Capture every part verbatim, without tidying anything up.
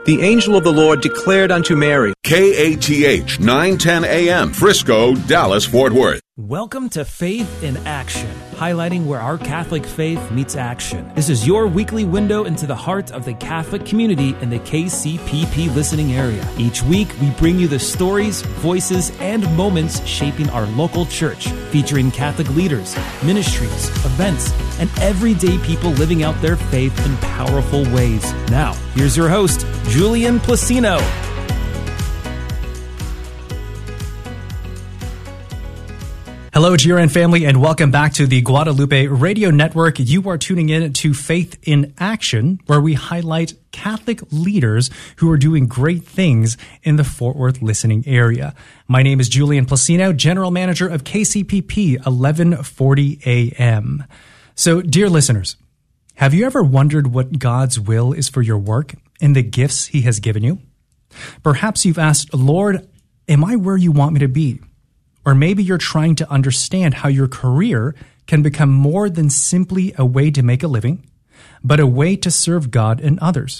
the angel of the Lord declared unto Mary. K A T H nine ten A M, Frisco, Dallas, Fort Worth. Welcome to Faith in Action, highlighting where our Catholic faith meets action. This is your weekly window into the heart of the Catholic community in the K C P P listening area. Each week, we bring you the stories, voices, and moments shaping our local church, featuring Catholic leaders, ministries, events, and everyday people living out their faith in powerful ways. Now, here's your host, Julian Placino. Hello, G R N family, and welcome back to the Guadalupe Radio Network. You are tuning in to Faith in Action, where we highlight Catholic leaders who are doing great things in the Fort Worth listening area. My name is Julian Placino, General Manager of K C P P eleven forty A M. So, dear listeners, have you ever wondered what God's will is for your work and the gifts He has given you? Perhaps you've asked, Lord, am I where you want me to be? Or maybe you're trying to understand how your career can become more than simply a way to make a living, but a way to serve God and others.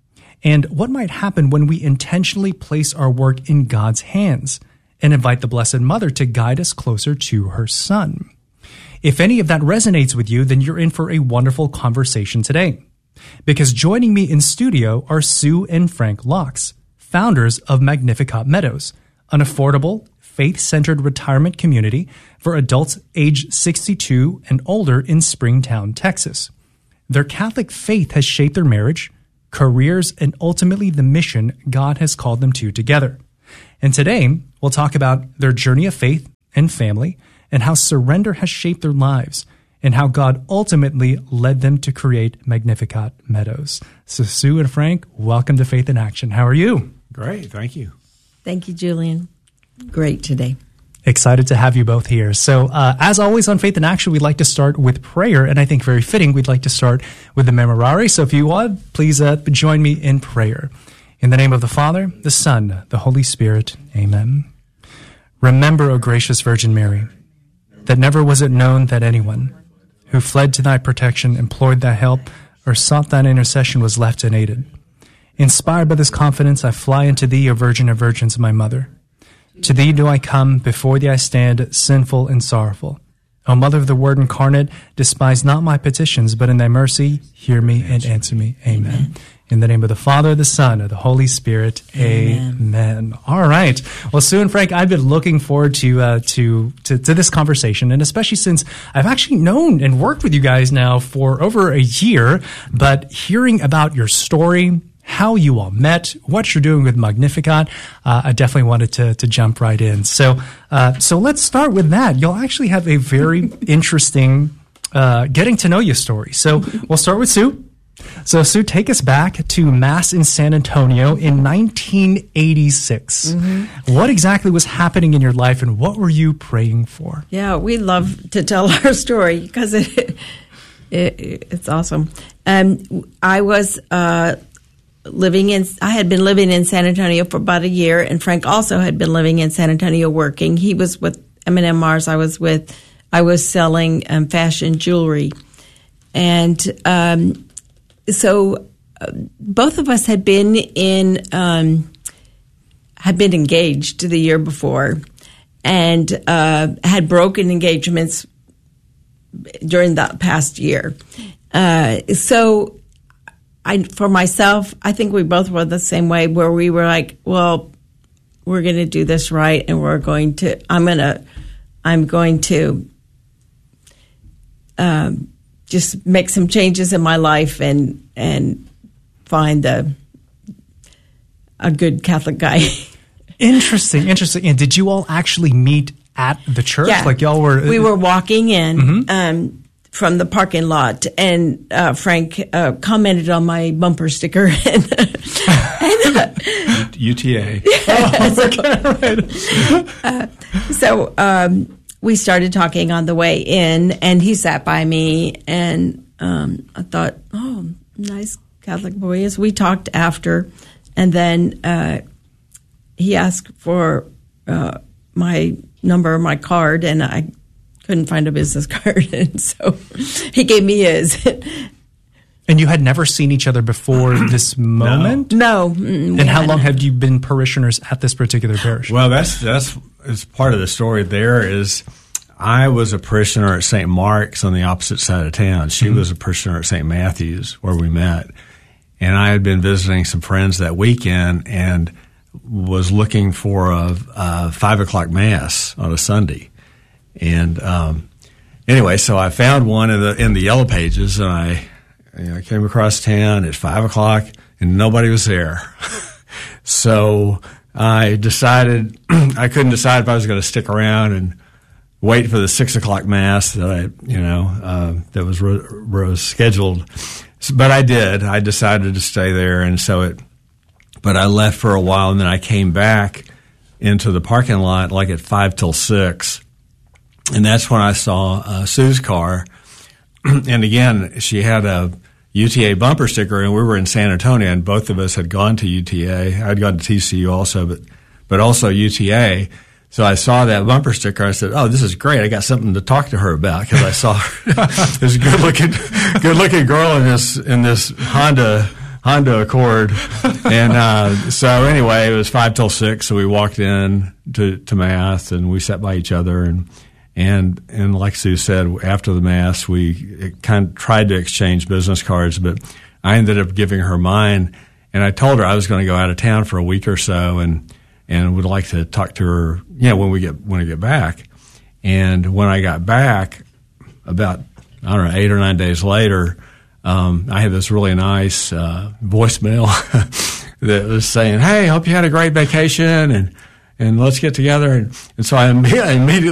And what might happen when we intentionally place our work in God's hands and invite the Blessed Mother to guide us closer to her Son? If any of that resonates with you, then you're in for a wonderful conversation today. Because joining me in studio are Sue and Frank Laux, founders of Magnificat Meadows, an affordable, faith-centered retirement community for adults age sixty-two and older in Springtown, Texas. Their Catholic faith has shaped their marriage, careers, and ultimately the mission God has called them to together. And today, we'll talk about their journey of faith and family and how surrender has shaped their lives and how God ultimately led them to create Magnificat Meadows. So Sue and Frank, welcome to Faith in Action. How are you? Great, thank you. Thank you, Julian. Great today. Excited to have you both here. So, uh, as always on Faith in Action, we'd like to start with prayer, and I think very fitting, we'd like to start with the Memorare. So if you would, please uh, join me in prayer. In the name of the Father, the Son, the Holy Spirit, amen. Remember, O gracious Virgin Mary, that never was it known that anyone who fled to thy protection, implored thy help, or sought thine intercession was left unaided. Inspired by this confidence, I fly unto thee, O Virgin of Virgins, my Mother. To thee do I come, before thee I stand, sinful and sorrowful. O Mother of the Word incarnate, despise not my petitions, but in thy mercy hear me and answer me. Amen. Amen. In the name of the Father, the Son, and the Holy Spirit. Amen. Amen. All right. Well, Sue and Frank, I've been looking forward to, uh, to to to this conversation, and especially since I've actually known and worked with you guys now for over a year, but hearing about your story, how you all met, what you're doing with Magnificat, uh, I definitely wanted to to jump right in. So, uh, so let's start with that. You'll actually have a very interesting uh, getting to know you story. So we'll start with Sue. So Sue, take us back to Mass in San Antonio in nineteen eighty-six. Mm-hmm. What exactly was happening in your life, and what were you praying for? Yeah, we love to tell our story because it, it, it's awesome. Um, I was... Uh, living in, I had been living in San Antonio for about a year, and Frank also had been living in San Antonio working. He was with M and M Mars. I was with, I was selling um, fashion jewelry. And um, so uh, both of us had been in, um, had been engaged the year before and uh, had broken engagements during that past year. Uh, so I, for myself, I think we both were the same way, where we were like, well, we're going to do this right, and we're going to, I'm going to, I'm going to um, just make some changes in my life and and find a, a good Catholic guy. Interesting, interesting. And did you all actually meet at the church? Yeah. Like y'all were... We were walking in, mm-hmm. um, from the parking lot, and uh, Frank uh, commented on my bumper sticker. and, and, uh, U T A. Oh, okay, right. uh, so um, we started talking on the way in, and he sat by me, and um, I thought, oh, nice Catholic boy. As we talked after, and then uh, he asked for uh, my number, my card, and I couldn't find a business card, and so he gave me his. And you had never seen each other before this moment? No. Mm, And how long have you been parishioners at this particular parish? Well, that's that's is part of the story. There is, I was a parishioner at Saint Mark's on the opposite side of town. She mm-hmm. was a parishioner at Saint Matthew's, where we met. And I had been visiting some friends that weekend and was looking for a, a five o'clock mass on a Sunday. And um, anyway, so I found one in the in the Yellow Pages, and I, you know, I came across town at five o'clock, and nobody was there. So I decided I couldn't decide if I was going to stick around and wait for the six o'clock mass that I, you know, uh, that was was scheduled. But I did. I decided to stay there, and so it. But I left for a while, and then I came back into the parking lot like at five till six, and that's when I saw uh, Sue's car. And again, she had a U T A bumper sticker, and we were in San Antonio, and both of us had gone to U T A. I'd gone to T C U also, but but also U T A. So I saw that bumper sticker. I said, "Oh, this is great! I got something to talk to her about," because I saw her, this good looking, good looking girl in this in this Honda Honda Accord. And uh, so anyway, it was five till six. So we walked in to, to mass, and we sat by each other, and and and like Sue said, after the mass, we kind of tried to exchange business cards, but I ended up giving her mine, and I told her I was going to go out of town for a week or so, and. and would like to talk to her, you know, when we get when I get back. And when I got back, about I don't know eight or nine days later, um, I had this really nice uh, voicemail that was saying, "Hey, hope you had a great vacation, and and let's get together." And, and so I immediately